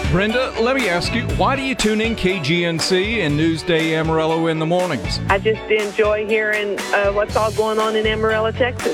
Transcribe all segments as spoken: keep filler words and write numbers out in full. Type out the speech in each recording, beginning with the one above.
Brenda, let me ask you, why do you tune in K G N C and Newsday Amarillo in the mornings? I just enjoy hearing uh, what's all going on in Amarillo, Texas.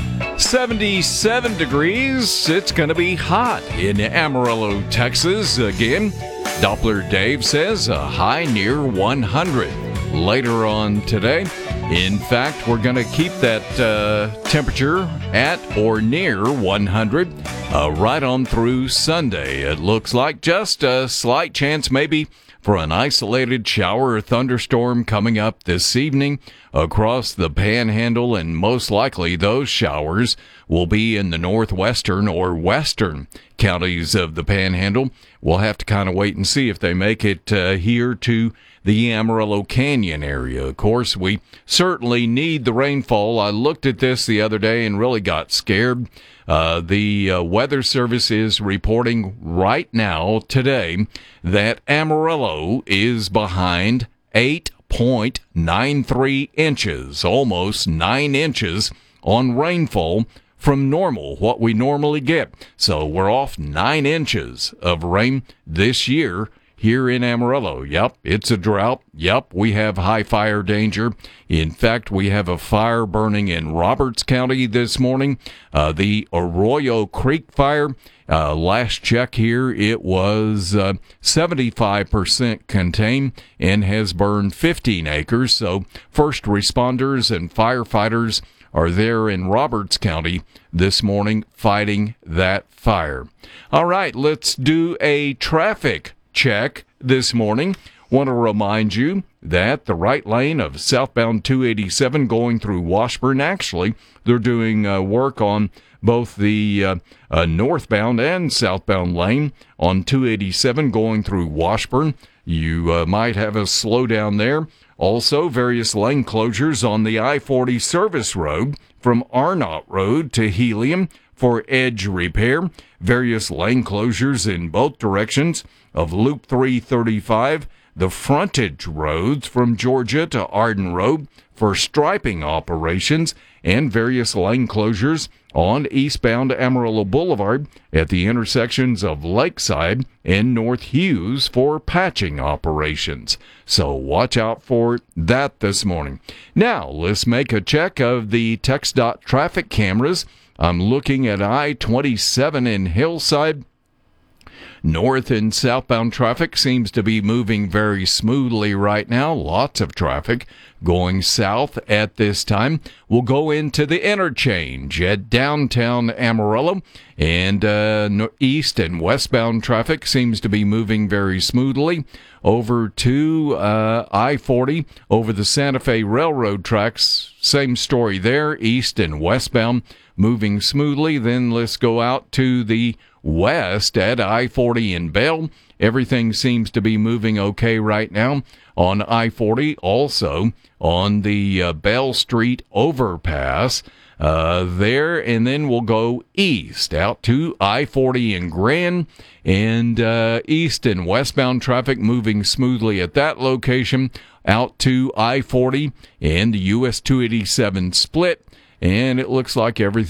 seventy-seven degrees. It's going to be hot in Amarillo, Texas. Again, Doppler Dave says a high near one hundred. Later on today, in fact, we're going to keep that uh, temperature at or near one hundred uh, right on through Sunday. It looks like just a slight chance maybe for an isolated shower or thunderstorm coming up this evening across the Panhandle, and most likely those showers will be in the northwestern or western counties of the Panhandle. We'll have to kind of wait and see if they make it uh, here to the Amarillo Canyon area. Of course, we certainly need the rainfall. I looked at this the other day and really got scared. Uh, the uh, Weather Service is reporting right now, today, that Amarillo is behind eight point nine three inches, almost nine inches on rainfall from normal, what we normally get. So we're off nine inches of rain this year here in Amarillo. Yep, it's a drought. Yep, we have high fire danger. In fact, we have a fire burning in Roberts County this morning. Uh, the Arroyo Creek fire, uh, last check here, it was uh, seventy-five percent contained and has burned fifteen acres. So first responders and firefighters are there in Roberts County this morning fighting that fire. All right, let's do a traffic check this morning. Want to remind you that the right lane of southbound two eighty-seven going through Washburn, actually, they're doing uh, work on both the uh, uh, northbound and southbound lane on two eighty-seven going through Washburn. You uh, might have a slowdown there. Also, various lane closures on the I forty service road from Arnott Road to Helium for edge repair. Various lane closures in both directions of Loop three thirty-five, the frontage roads from Georgia to Arden Road for striping operations, and various lane closures on eastbound Amarillo Boulevard at the intersections of Lakeside and North Hughes for patching operations. So watch out for that this morning. Now, let's make a check of the TxDOT traffic cameras. I'm looking at I twenty-seven in Hillside. North and southbound traffic seems to be moving very smoothly right now. Lots of traffic going south at this time. We'll go into the interchange at downtown Amarillo, and uh, east and westbound traffic seems to be moving very smoothly. Over to uh, I forty, over the Santa Fe Railroad tracks, same story there, east and westbound moving smoothly. Then let's go out to the west at I forty in Bell. Everything seems to be moving okay right now on I forty. Also on the uh, Bell Street overpass uh, there, and then we'll go east out to I forty in Grand, and uh, east and westbound traffic moving smoothly at that location out to I forty and the U S two eighty-seven split, and it looks like everything